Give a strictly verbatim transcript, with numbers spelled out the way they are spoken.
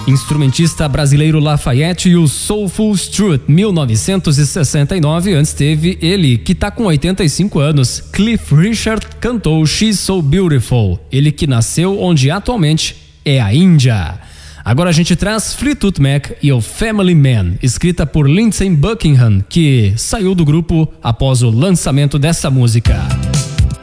instrumentista brasileiro Lafayette e o Soulful Strut, mil novecentos e sessenta e nove. Antes teve ele, que tá com oitenta e cinco anos, Cliff Richard, cantou She's So Beautiful, ele que nasceu onde atualmente é a Índia. Agora a gente traz Fleetwood Mac e o Family Man, escrita por Lindsey Buckingham, que saiu do grupo após o lançamento dessa música.